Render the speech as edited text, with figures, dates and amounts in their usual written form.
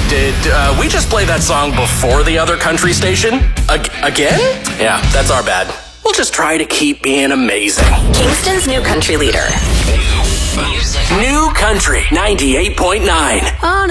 Did we just play that song before the other country station? Again? Yeah, that's our bad. We'll just try to keep being amazing. Kingston's new country leader. New Country 98.9.